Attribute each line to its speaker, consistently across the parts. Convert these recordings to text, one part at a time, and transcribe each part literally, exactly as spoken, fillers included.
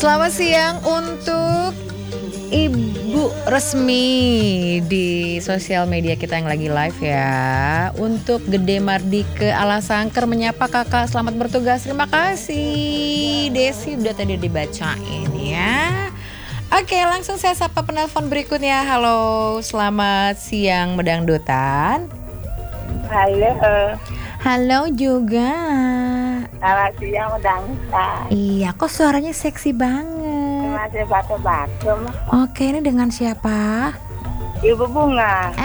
Speaker 1: Selamat siang untuk Ibu Resmi di sosial media kita yang lagi live ya. Untuk Gede Mardike Alasangker menyapa kakak selamat bertugas. Terima kasih. Desi udah tadi dibacain ya. Oke, langsung saya sapa penelpon berikutnya. Halo, selamat siang Medangdutan.
Speaker 2: Halo.
Speaker 1: Halo juga.
Speaker 2: Selamat siang Medangdutan.
Speaker 1: Iya, kok suaranya seksi banget.
Speaker 2: Masih batu-batu.
Speaker 1: Oke, ini dengan siapa?
Speaker 2: Ibu Bunga.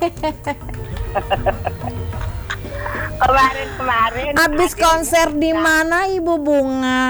Speaker 2: Kemarin-kemarin
Speaker 1: Abis konser di mana Ibu Bunga?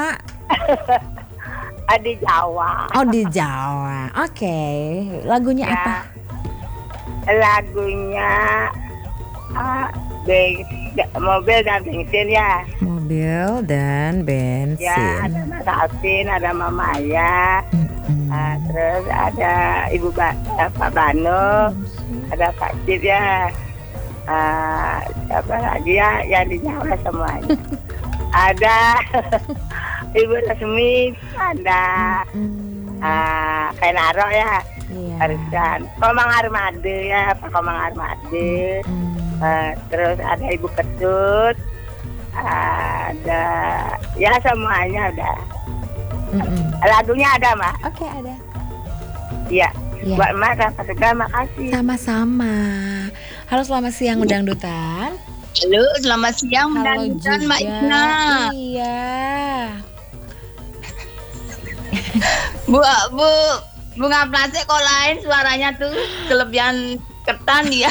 Speaker 2: Di Jawa.
Speaker 1: Oh, di Jawa. Oke, lagunya
Speaker 2: Ya,
Speaker 1: apa?
Speaker 2: lagunya ah, beng- mobil dan bensin ya.
Speaker 1: Mobil dan bensin.
Speaker 2: Ya, ada Mas Alvin, ada Mama Aya,
Speaker 1: Mm-mm.
Speaker 2: ah, terus ada Ibu ba- eh, Pak Bano, ada Pak Cip ya. Ah, siapa lagi ya yang di Jawa semuanya. Ada Ibu Resmi, ada
Speaker 1: Mm.
Speaker 2: ah, Kenaro ya,
Speaker 1: Iya.
Speaker 2: Arisan, Komang Armade ya, Pak Komang Armade.
Speaker 1: Mm.
Speaker 2: Ah, terus ada Ibu Ketut, ada ya semuanya udah.
Speaker 1: Mm-mm.
Speaker 2: Lagunya ada Mak?
Speaker 1: Oke, ada.
Speaker 2: Iya.
Speaker 1: Iya.
Speaker 2: Buat Mak dapat juga makasih.
Speaker 1: Sama-sama. Halo, selamat siang Medangdutan.
Speaker 3: Halo, selamat siang
Speaker 1: Halo
Speaker 3: dan
Speaker 1: juga.
Speaker 3: Mbak Ina.
Speaker 1: Iya.
Speaker 3: Bu, Bu, bunga plastik kok lain suaranya tuh kelebihan ketan ya.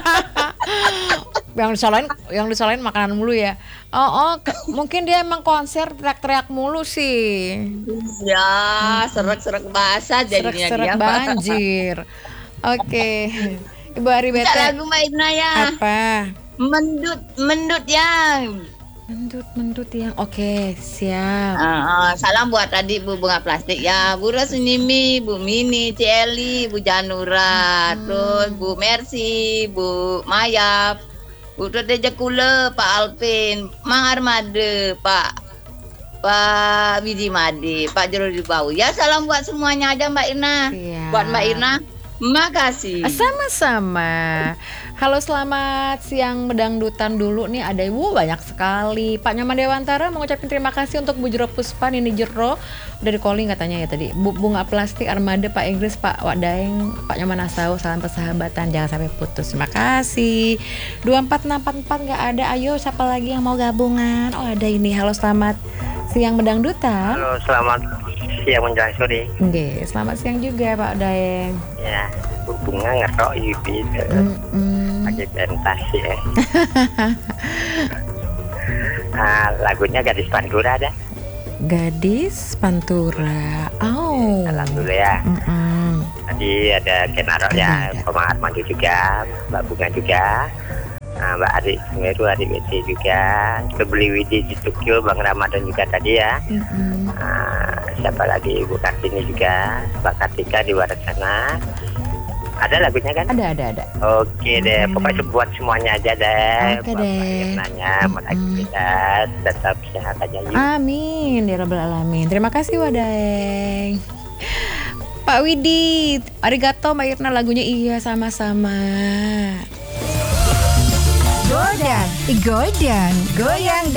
Speaker 1: yang disalahin yang disalahin makanan mulu ya. Oh, oh ke- mungkin dia emang konser teriak-teriak mulu sih.
Speaker 3: Ya, serak-serak basah jadinya
Speaker 1: Serak-serak
Speaker 3: dia.
Speaker 1: banjir. Oke. Ibu Ari
Speaker 3: Minta
Speaker 1: Bete.
Speaker 3: lagu Mbak Ina ya.
Speaker 1: Apa?
Speaker 3: Mendut, mendut yang.
Speaker 1: Mendut-mendut yang oke, siap.
Speaker 3: Ah, ah, salam buat tadi Bu Bunga Plastik ya, Bu Rasunimi, Bu Mini, Cieli, Bu Janura, terus Bu Mercy, Bu Maya, Bu Tete Jakule, Pak Alvin, Mang Armade, Pak Pak Widi Made, Pak Jero Bau. Ya salam buat semuanya aja Mbak Ina.
Speaker 1: Siap.
Speaker 3: Buat Mbak Ina, makasih.
Speaker 1: Sama-sama. Halo, selamat siang Medangdutan dulu nih, ada ibu banyak sekali. Pak Nyoman Dewantara mengucapkan terima kasih untuk Bu Jero Puspa, Nini Jero udah di calling katanya ya tadi. Bu Bunga Plastik, Armada, Pak Inggris, Pak Wadaeng, Pak Nyoman Asau, salam persahabatan, jangan sampai putus. Terima kasih. dua empat enam empat empat nggak ada. Ayo, siapa lagi yang mau gabungan? Oh, ada ini. Halo, selamat siang Medangdutan.
Speaker 4: Halo, selamat siang menjelang sore.
Speaker 1: Oke, selamat siang juga Pak Daeng.
Speaker 4: Ya, bunga ngerok gitu.
Speaker 1: Mm-mm.
Speaker 4: Lagi pentas ya. Nah, lagunya Gadis Pantura ada.
Speaker 1: Gadis Pantura. Oh.
Speaker 4: Salam dulu ya.
Speaker 1: Mm-mm.
Speaker 4: Tadi ada Kenaro ya,
Speaker 1: Ada, ada.
Speaker 4: Komang Armando juga, Mbak Bunga juga. Nah, Mbak Adik Semeru, Adik W C juga, Kebeli Widi di Tokyo, Bang Ramadan juga tadi ya.
Speaker 1: Mm-mm.
Speaker 4: Nah, siapa lagi, Ibu Kartini juga, Mbak Kartika di luar sana. Ada lagunya kan?
Speaker 1: Ada, ada, ada.
Speaker 4: Oke deh,
Speaker 1: Hmm.
Speaker 4: pokoknya buat semuanya aja deh.
Speaker 1: Oke
Speaker 4: Bapak
Speaker 1: deh.
Speaker 4: Nanya,
Speaker 1: Mm-mm.
Speaker 4: beraktivitas, tetap sehat aja yuk.
Speaker 1: Amin, ya Rabbal Alamin. Terima kasih Wadaeng. Pak Widi, arigato Mbak Irna, lagunya iya sama-sama.
Speaker 5: Godan, godan, goyang